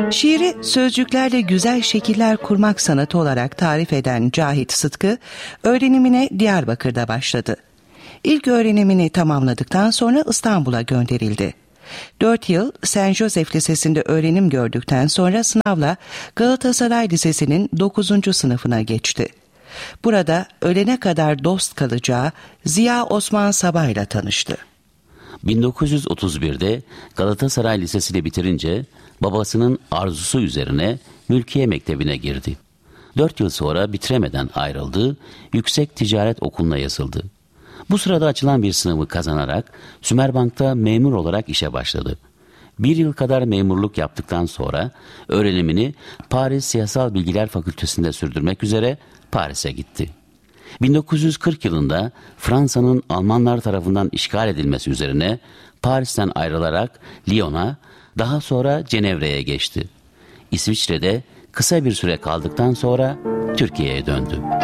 Şiiri sözcüklerle güzel şekiller kurmak sanatı olarak tarif eden Cahit Sıtkı, öğrenimine Diyarbakır'da başladı. İlk öğrenimini tamamladıktan sonra İstanbul'a gönderildi. 4 yıl Saint Joseph Lisesi'nde öğrenim gördükten sonra sınavla Galatasaray Lisesi'nin 9. sınıfına geçti. Burada ölene kadar dost kalacağı Ziya Osman Sabah'la tanıştı. 1931'de Galatasaray Lisesi'ni bitirince babasının arzusu üzerine Mülkiye Mektebi'ne girdi. 4 yıl sonra bitiremeden ayrıldı, Yüksek Ticaret Okulu'na yazıldı. Bu sırada açılan bir sınavı kazanarak Sümerbank'ta memur olarak işe başladı. 1 yıl kadar memurluk yaptıktan sonra öğrenimini Paris Siyasal Bilgiler Fakültesi'nde sürdürmek üzere Paris'e gitti. 1940 yılında Fransa'nın Almanlar tarafından işgal edilmesi üzerine Paris'ten ayrılarak Lyon'a, daha sonra Cenevre'ye geçti. İsviçre'de kısa bir süre kaldıktan sonra Türkiye'ye döndü.